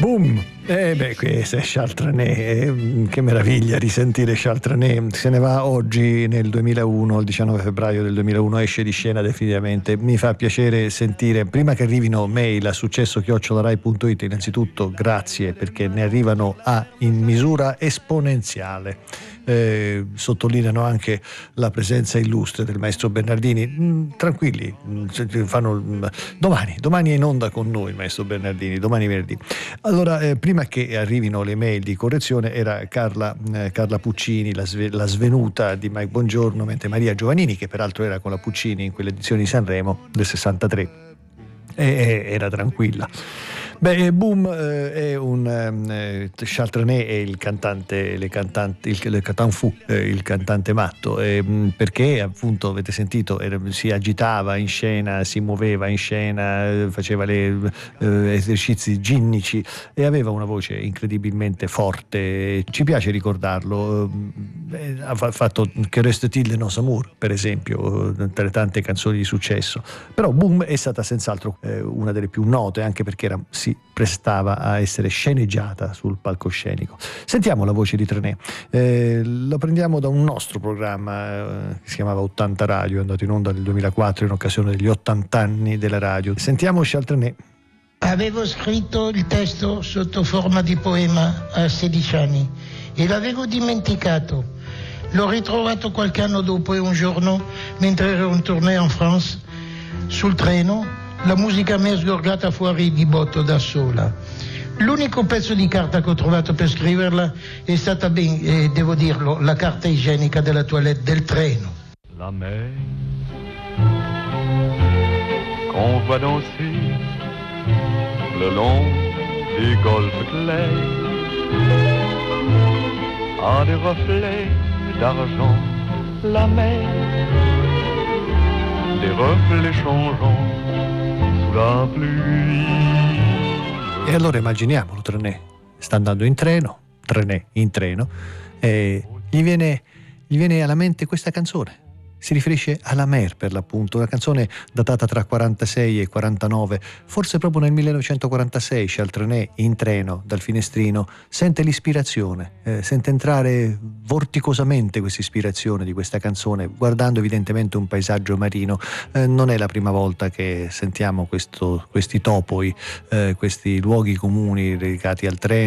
Boom! Questo è Charles Trenet, che meraviglia risentire Charles Trenet. Se ne va oggi nel 2001, il 19 febbraio del 2001 esce di scena definitivamente. Mi fa piacere sentire, prima che arrivino mail a successo@rai.it, innanzitutto grazie perché ne arrivano in misura esponenziale. Sottolineano anche la presenza illustre del maestro Bernardini. Tranquilli, fanno domani è in onda con noi il maestro Bernardini, domani venerdì. Allora, prima che arrivino le mail di correzione, era Carla Puccini, la svenuta di Mike Bongiorno, mentre Maria Giovannini, che peraltro era con la Puccini in quell'edizione di Sanremo del 63, era tranquilla. Boom è Charles Trenet è il cantante, il cantant fou, il cantante matto, perché appunto avete sentito si agitava in scena, si muoveva in scena, faceva esercizi ginnici e aveva una voce incredibilmente forte. Ci piace ricordarlo. Ha fatto Che reste-t-il de nos amours, per esempio, tra le tante canzoni di successo. Però Boom è stata senz'altro una delle più note, anche perché si prestava a essere sceneggiata sul palcoscenico. Sentiamo la voce di Trenet. Lo prendiamo da un nostro programma che si chiamava 80 Radio, è andato in onda nel 2004 in occasione degli 80 anni della radio. Sentiamo Charles Trenet. Avevo scritto il testo sotto forma di poema a 16 anni e l'avevo dimenticato. L'ho ritrovato qualche anno dopo e un giorno, mentre ero in tournée en France, sul treno, la musica mi è sgorgata fuori di botto da sola. L'unico pezzo di carta che ho trovato per scriverla è stata, devo dirlo, la carta igienica della toilette del treno. La mer qu'on voit danser le long des golfes clairs a des reflets d'argent. La mer, des reflets changeants la pluie. E allora immaginiamolo, Trenet sta andando in treno, Trenet in treno, e gli viene alla mente questa canzone. Si riferisce alla mer, per l'appunto, una canzone datata tra 46 e 49, forse proprio nel 1946. Charles Trenet in treno dal finestrino sente l'ispirazione, sente entrare vorticosamente questa ispirazione di questa canzone, guardando evidentemente un paesaggio marino. Non è la prima volta che sentiamo questi topoi, questi luoghi comuni dedicati al treno,